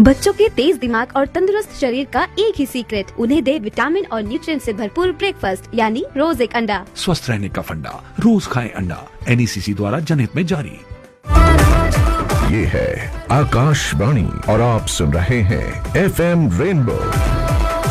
बच्चों के तेज दिमाग और तंदुरुस्त शरीर का एक ही सीक्रेट, उन्हें दे विटामिन और न्यूट्रिएंट से भरपूर ब्रेकफास्ट, यानी रोज एक अंडा। स्वस्थ रहने का फंडा, रोज खाएं अंडा। NECC द्वारा जनहित में जारी। ये है आकाशवाणी और आप सुन रहे हैं FM रेनबो